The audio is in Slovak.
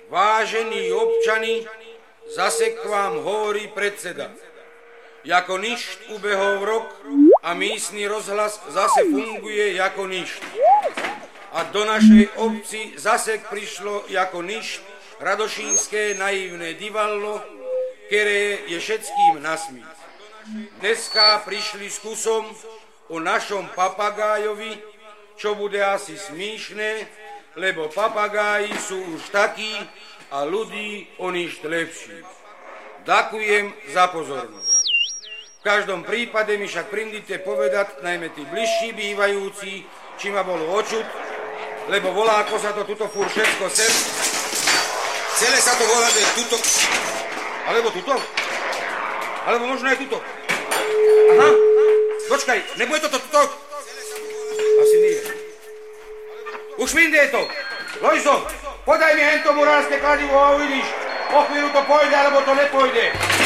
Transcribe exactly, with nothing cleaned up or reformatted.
Vážení občani, zase k vám hovorí predseda. Jako ništ ubehol rok a místny rozhlas zase funguje jako ništ. A do našej obci zase prišlo jako ništ radošínské naivné divadlo, ktoré je všetkým nasmích. Dneska prišli s kusom o našom papagájovi, čo bude asi smíšne, lebo papagáji sú už takí a ľudí o ništ lepší. Ďakujem za pozornosť. V každom prípade mi však prindite povedať, najmä tí bližší bývajúci, či ma bolo očuť, lebo volá, ako sa to tuto furt všetko sem. Celé sa to volá, že tuto. Alebo tuto? Alebo možno aj tuto. Aha, počkaj, nebude to tuto? Asi nie. Už vinde to. Lojzo, podaj mi hento murárske kladivo a uvidíš. Po chvíľu to pôjde, alebo to nepôjde.